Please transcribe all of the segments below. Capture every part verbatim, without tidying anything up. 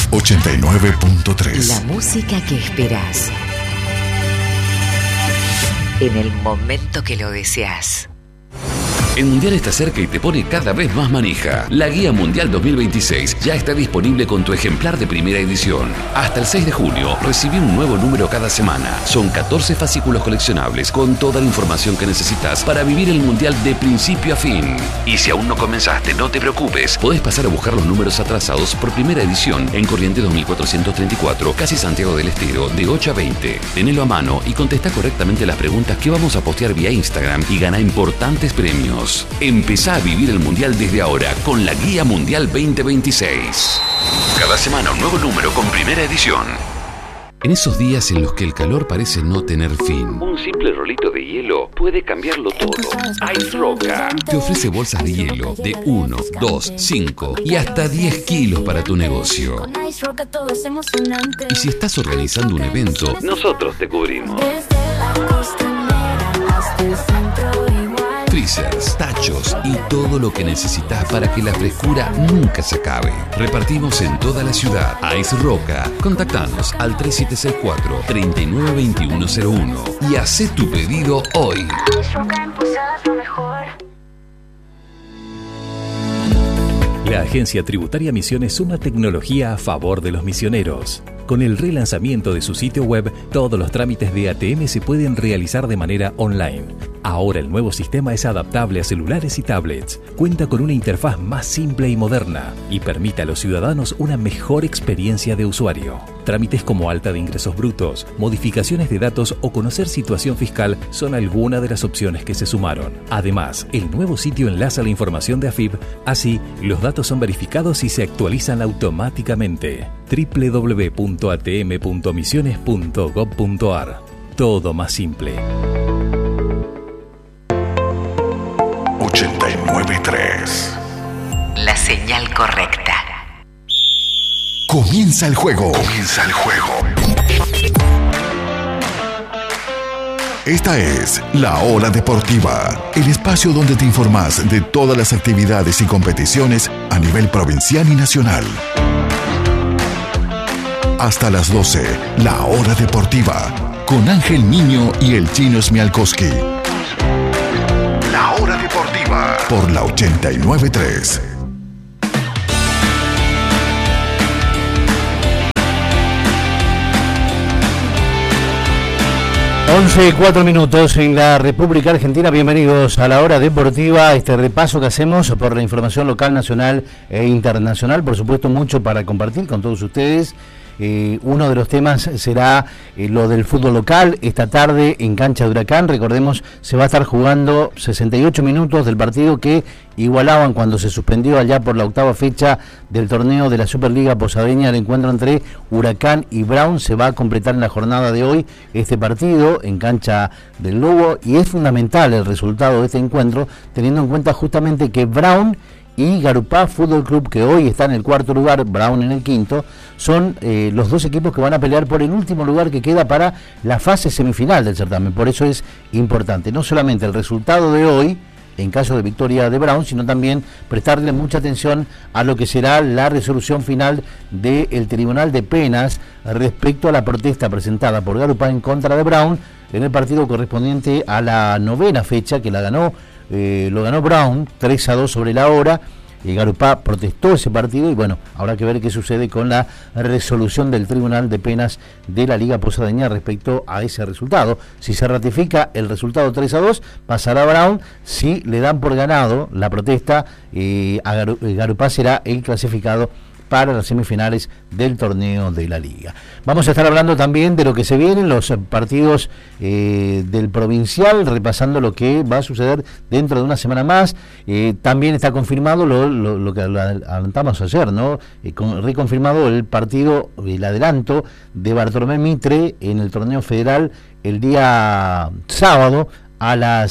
ochenta y nueve punto tres. La música que esperás en el momento que lo deseas. El Mundial está cerca y te pone cada vez más manija. La Guía Mundial dos mil veintiséis ya está disponible con tu ejemplar de primera edición. Hasta el seis de junio, recibí un nuevo número cada semana. Son catorce fascículos coleccionables con toda la información que necesitas para vivir el Mundial de principio a fin. Y si aún no comenzaste, no te preocupes. Podés pasar a buscar los números atrasados por primera edición en Corrientes dos mil cuatrocientos treinta y cuatro, casi Santiago del Estero, de ocho a veinte. Tenelo a mano y contesta correctamente las preguntas que vamos a postear vía Instagram y gana importantes premios. Empezá a vivir el Mundial desde ahora con la Guía Mundial veinte veintiséis. Cada semana un nuevo número con primera edición. En esos días en los que el calor parece no tener fin, un simple rolito de hielo puede cambiarlo todo. Ice Roca te ofrece bolsas de hielo de uno, dos, cinco y hasta diez kilos para tu negocio. Y si estás organizando un evento, nosotros te cubrimos. Freezers, tachos y todo lo que necesitas para que la frescura nunca se acabe. Repartimos en toda la ciudad. Ice Roca. Contactanos al tres siete seis cuatro, tres nueve dos uno cero uno y hacé tu pedido hoy. La Agencia Tributaria Misiones suma tecnología a favor de los misioneros. Con el relanzamiento de su sitio web, todos los trámites de A T M se pueden realizar de manera online. Ahora el nuevo sistema es adaptable a celulares y tablets, cuenta con una interfaz más simple y moderna y permite a los ciudadanos una mejor experiencia de usuario. Trámites como alta de ingresos brutos, modificaciones de datos o conocer situación fiscal son algunas de las opciones que se sumaron. Además, el nuevo sitio enlaza la información de A F I B, así los datos son verificados y se actualizan automáticamente. doble u doble u doble u punto a t m punto misiones punto gob punto a r. Todo más simple. ochenta y nueve punto tres. La señal correcta. Comienza el juego. Comienza el juego. Esta es La Hora Deportiva, el espacio donde te informás de todas las actividades y competiciones a nivel provincial y nacional. Hasta las doce, La Hora Deportiva, con Ángel Niño y el Chino Smialkowski. La Hora Deportiva, por la ochenta y nueve punto tres. once y cuatro minutos en la República Argentina. Bienvenidos a La Hora Deportiva, este repaso que hacemos por la información local, nacional e internacional. Por supuesto, mucho para compartir con todos ustedes. Eh, uno de los temas será eh, lo del fútbol local. Esta tarde en cancha de Huracán, recordemos, se va a estar jugando sesenta y ocho minutos del partido que igualaban cuando se suspendió allá por la octava fecha del torneo de la Superliga Posadeña. El encuentro entre Huracán y Brown se va a completar en la jornada de hoy este partido en cancha del Lobo, y es fundamental el resultado de este encuentro teniendo en cuenta justamente que Brown y Garupá Fútbol Club, que hoy está en el cuarto lugar, Brown en el quinto, son eh, los dos equipos que van a pelear por el último lugar que queda para la fase semifinal del certamen. Por eso es importante no solamente el resultado de hoy en caso de victoria de Brown, sino también prestarle mucha atención a lo que será la resolución final del Tribunal de Penas respecto a la protesta presentada por Garupá en contra de Brown en el partido correspondiente a la novena fecha, que la ganó Eh, lo ganó Brown tres a dos sobre la hora. Y Garupá protestó ese partido y bueno, habrá que ver qué sucede con la resolución del Tribunal de Penas de la Liga Posadeña respecto a ese resultado. Si se ratifica el resultado tres a dos, pasará Brown. Si le dan por ganado la protesta, eh, a Garu- Garupá será el clasificado para las semifinales del torneo de la Liga. Vamos a estar hablando también de lo que se viene en los partidos eh, del provincial, repasando lo que va a suceder dentro de una semana más. Eh, también está confirmado lo, lo, lo que adelantamos ayer, ¿no? Eh, con, reconfirmado el partido, el adelanto de Bartolomé Mitre en el torneo federal el día sábado a las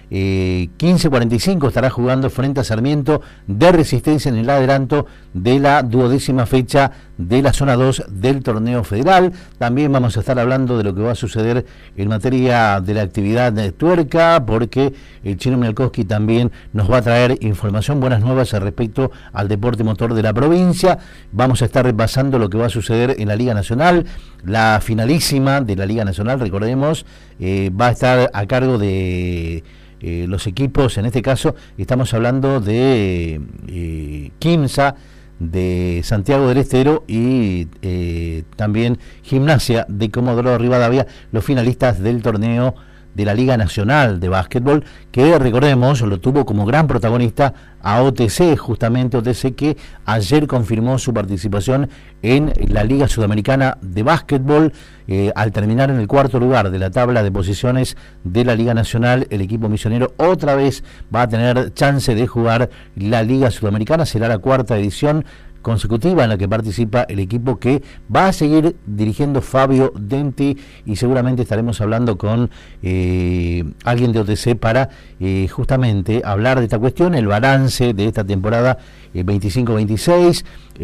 eh, quince cuarenta y cinco estará jugando frente a Sarmiento de Resistencia en el adelanto de la duodécima fecha de la zona dos del torneo federal. También vamos a estar hablando de lo que va a suceder en materia de la actividad de tuerca, porque el Chino Mialkowski también nos va a traer información, buenas nuevas respecto al deporte motor de la provincia. Vamos a estar repasando lo que va a suceder en la Liga Nacional. La finalísima de la Liga Nacional, recordemos, eh, va a estar a cargo de eh, los equipos. En este caso estamos hablando de eh, Quimsa, de Santiago del Estero y eh, también Gimnasia de Comodoro Rivadavia, los finalistas del torneo de la Liga Nacional de Básquetbol, que recordemos lo tuvo como gran protagonista a O T C, justamente O T C que ayer confirmó su participación en la Liga Sudamericana de Básquetbol. Eh, al terminar en el cuarto lugar de la tabla de posiciones de la Liga Nacional, el equipo misionero otra vez va a tener chance de jugar la Liga Sudamericana. Será la cuarta edición consecutiva en la que participa el equipo que va a seguir dirigiendo Fabio Denti, y seguramente estaremos hablando con eh, alguien de O T C para eh, justamente hablar de esta cuestión, el balance de esta temporada eh, veinticinco veintiséis,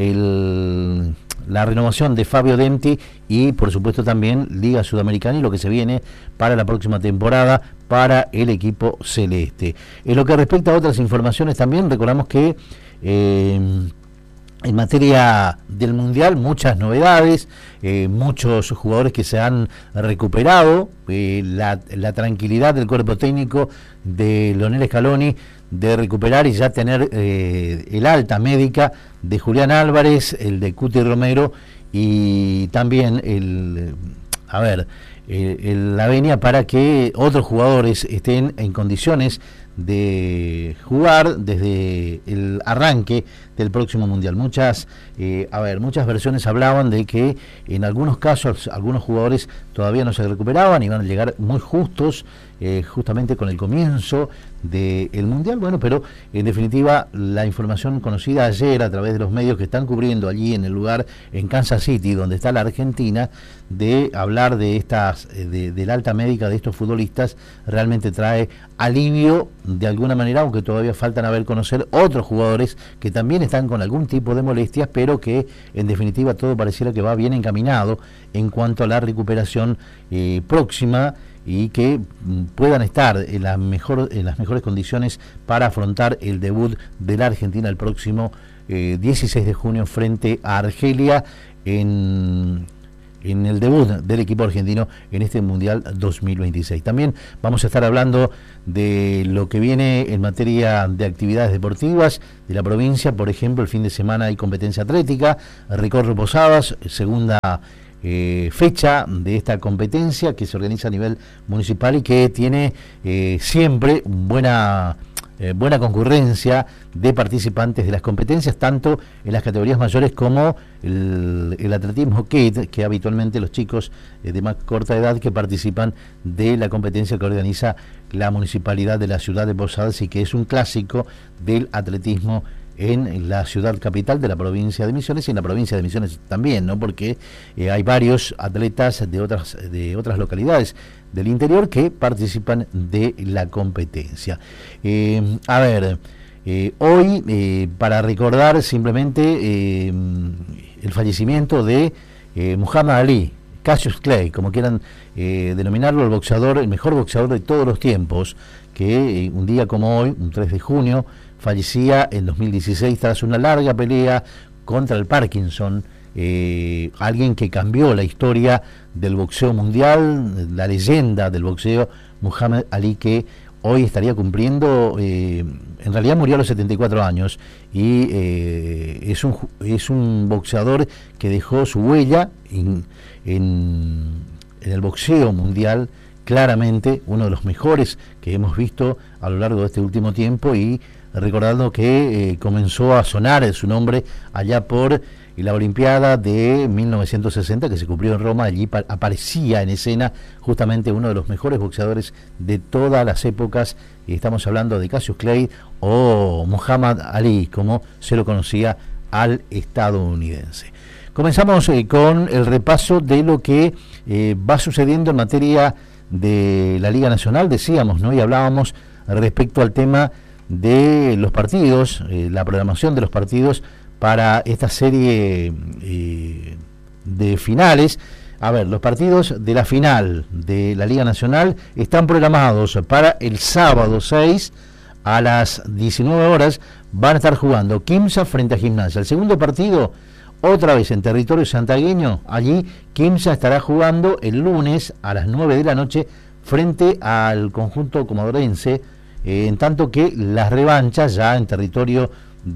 el la renovación de Fabio Denti y por supuesto también Liga Sudamericana y lo que se viene para la próxima temporada para el equipo celeste. En lo que respecta a otras informaciones también, recordamos que eh, en materia del Mundial, muchas novedades, eh, muchos jugadores que se han recuperado, eh, la, la tranquilidad del cuerpo técnico de Leonel Scaloni de recuperar y ya tener eh, el alta médica de Julián Álvarez, el de Cuti Romero y también el, a ver, el, el, la venia para que otros jugadores estén en condiciones de jugar desde el arranque del próximo mundial. Muchas, eh, a ver, muchas versiones hablaban de que en algunos casos algunos jugadores todavía no se recuperaban y van a llegar muy justos, eh, justamente con el comienzo del mundial. Bueno, pero en definitiva la información conocida ayer a través de los medios que están cubriendo allí en el lugar, en Kansas City, donde está la Argentina, de hablar de estas, de, de la alta médica de estos futbolistas, realmente trae alivio de alguna manera, aunque todavía faltan a ver conocer otros jugadores que también están con algún tipo de molestias, pero que en definitiva todo pareciera que va bien encaminado en cuanto a la recuperación eh, próxima, y que puedan estar en, la mejor, en las mejores condiciones para afrontar el debut de la Argentina el próximo eh, dieciséis de junio frente a Argelia en, en el debut del equipo argentino en este Mundial dos mil veintiséis. También vamos a estar hablando de lo que viene en materia de actividades deportivas de la provincia. Por ejemplo, el fin de semana hay competencia atlética, Recorre Posadas, segunda Eh, fecha de esta competencia que se organiza a nivel municipal y que tiene eh, siempre buena eh, buena concurrencia de participantes de las competencias, tanto en las categorías mayores como el, el atletismo Kid, que habitualmente los chicos eh, de más corta edad que participan de la competencia que organiza la municipalidad de la ciudad de Posadas y que es un clásico del atletismo en la ciudad capital de la provincia de Misiones y en la provincia de Misiones también, ¿no? Porque eh, hay varios atletas de otras de otras localidades del interior que participan de la competencia. Eh, a ver, eh, hoy eh, para recordar simplemente eh, el fallecimiento de eh, Muhammad Ali, Cassius Clay, como quieran eh, denominarlo, el boxeador, el mejor boxeador de todos los tiempos, que eh, un día como hoy, un tres de junio, fallecía en dos mil dieciséis tras una larga pelea contra el Parkinson, eh, alguien que cambió la historia del boxeo mundial, la leyenda del boxeo, Muhammad Ali, que hoy estaría cumpliendo, eh, en realidad murió a los setenta y cuatro años, y eh, es, un, es un boxeador que dejó su huella en, en, en el boxeo mundial, claramente uno de los mejores que hemos visto a lo largo de este último tiempo, y recordando que eh, comenzó a sonar su nombre allá por la Olimpiada de mil novecientos sesenta que se cumplió en Roma. Allí aparecía en escena justamente uno de los mejores boxeadores de todas las épocas, y estamos hablando de Cassius Clay o Muhammad Ali, como se lo conocía al estadounidense. Comenzamos eh, con el repaso de lo que eh, va sucediendo en materia de la Liga Nacional, decíamos, ¿no? Y hablábamos respecto al tema de los partidos, eh, la programación de los partidos para esta serie eh, de finales. A ver, los partidos de la final de la Liga Nacional están programados para el sábado seis a las diecinueve horas. Van a estar jugando Quimsa frente a Gimnasia. El segundo partido, otra vez en territorio santiagueño. Allí Quimsa estará jugando el lunes a las nueve de la noche frente al conjunto comodorense, eh, en tanto que las revanchas ya en territorio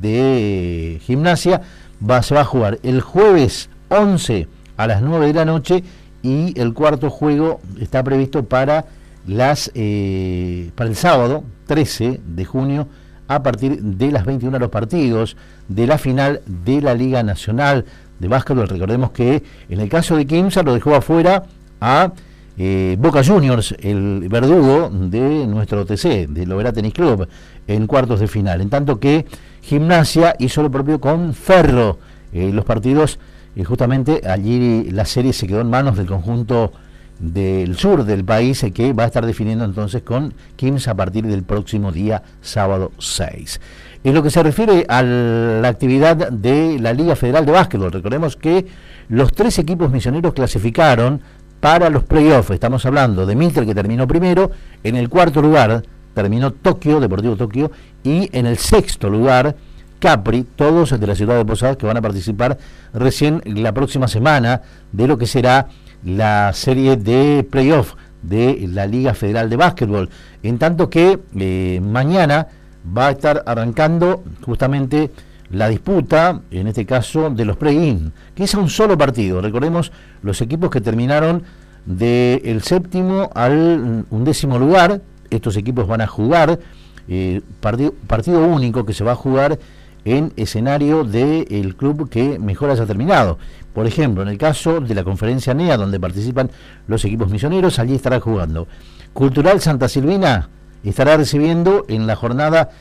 de Gimnasia va, se va a jugar el jueves once a las nueve de la noche, y el cuarto juego está previsto para las eh, para el sábado trece de junio a partir de las veintiuna, los partidos de la final de la Liga Nacional de Básquetbol. Recordemos que en el caso de Quimsa lo dejó afuera a eh, Boca Juniors, el verdugo de nuestro T C, de Lovera Tenis Club, en cuartos de final, en tanto que Gimnasia hizo lo propio con Ferro. Eh, los partidos, eh, justamente allí la serie se quedó en manos del conjunto del sur del país, eh, que va a estar definiendo entonces con Quimsa a partir del próximo día sábado seis. En lo que se refiere a la actividad de la Liga Federal de Básquetbol, recordemos que los tres equipos misioneros clasificaron para los playoffs. Estamos hablando de Mitre, que terminó primero. En el cuarto lugar terminó Tokio, Deportivo Tokio, y en el sexto lugar Capri, todos de la ciudad de Posadas, que van a participar recién la próxima semana de lo que será la serie de playoff de la Liga Federal de Básquetbol, en tanto que eh, mañana va a estar arrancando justamente la disputa, en este caso de los play-in, que es a un solo partido. Recordemos los equipos que terminaron del séptimo al undécimo lugar. Estos equipos van a jugar eh, partido, partido único que se va a jugar en escenario del club que mejor haya terminado. Por ejemplo, en el caso de la conferencia N E A, donde participan los equipos misioneros, allí estará jugando Cultural Santa Silvina, estará recibiendo en la jornada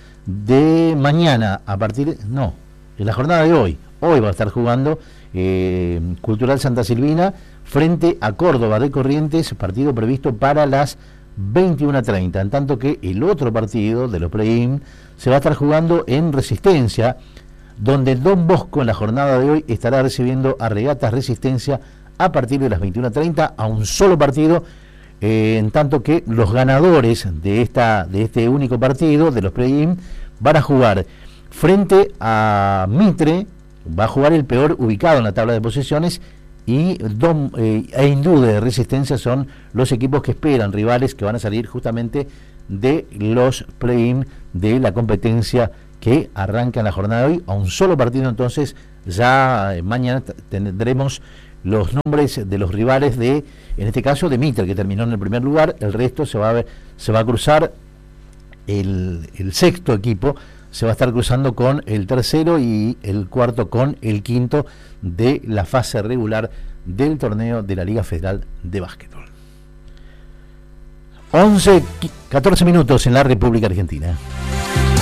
de mañana, a partir, no, en la jornada de hoy, hoy va a estar jugando eh, Cultural Santa Silvina frente a Córdoba de Corrientes, partido previsto para las veintiuna treinta, en tanto que el otro partido de los play-in se va a estar jugando en Resistencia, donde el Don Bosco en la jornada de hoy estará recibiendo a Regatas Resistencia a partir de las veintiuna treinta, a un solo partido, eh, en tanto que los ganadores de esta de este único partido de los play-in van a jugar frente a Mitre, va a jugar el peor ubicado en la tabla de posiciones, y Dom, eh, e Hindú de Resistencia son los equipos que esperan, rivales que van a salir justamente de los play-in de la competencia que arranca en la jornada de hoy, a un solo partido. Entonces ya eh, mañana tendremos los nombres de los rivales de, en este caso de Mitre, que terminó en el primer lugar. El resto se va a ver, se va a cruzar el, el sexto equipo, se va a estar cruzando con el tercero y el cuarto con el quinto de la fase regular del torneo de la Liga Federal de Básquetbol. once, catorce minutos en la República Argentina.